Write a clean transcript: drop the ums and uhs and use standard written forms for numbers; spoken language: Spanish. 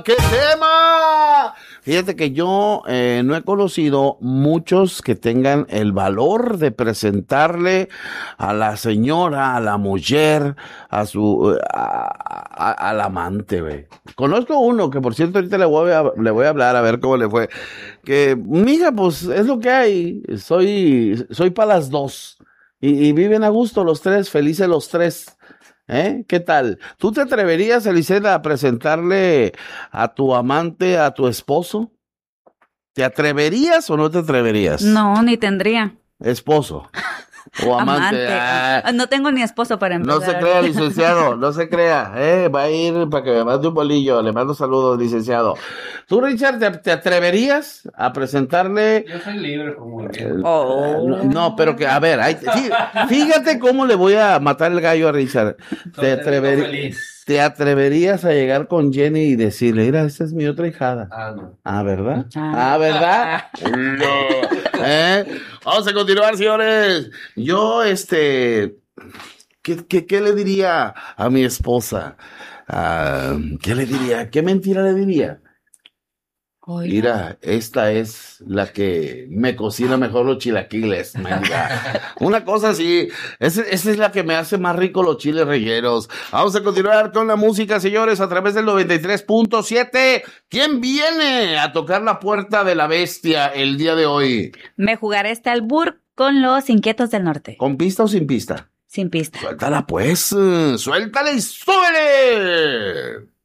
¡Qué tema! Fíjate que yo no he conocido muchos que tengan el valor de presentarle a la señora, a la mujer, al amante, güey. Conozco uno que, por cierto, ahorita le voy a hablar a ver cómo le fue. Que, mija, pues es lo que hay. Soy para las dos. Y viven a gusto los tres, felices los tres. ¿Qué tal? ¿Tú te atreverías, Elisela, a presentarle a tu amante, a tu esposo? ¿Te atreverías o no te atreverías? No, ni tendría. Esposo o amante. No tengo ni esposo para empezar. No se crea, licenciado, no se crea. Va a ir para que me mande un bolillo. Le mando saludos, licenciado. ¿Tú, Richard, te atreverías a presentarle? Yo soy libre como No, pero que, a ver, fíjate cómo le voy a matar el gallo a Richard. ¿Te atreverías a llegar con Jenny y decirle, mira, esa es mi otra hijada? No. ¿Verdad? ¿Verdad? No. Vamos a continuar, señores. Yo, ¿qué le diría a mi esposa? ¿Qué le diría? ¿Qué mentira le diría? Oiga. Mira, esta es la que me cocina mejor los chilaquiles, manga. Una cosa así, esa es la que me hace más rico los chiles rellenos. Vamos a continuar con la música, señores, a través del 93.7. ¿Quién viene a tocar la puerta de la bestia el día de hoy? Me jugaré este albur con los Inquietos del Norte. ¿Con pista o sin pista? Sin pista. Suéltala pues, suéltale y súbele.